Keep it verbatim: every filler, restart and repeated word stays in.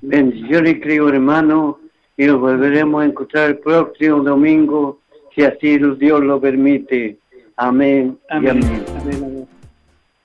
Bendiciones, querido hermano, y nos volveremos a encontrar el próximo domingo, si así Dios lo permite. Amén, Amén. y amén. Amén, amén.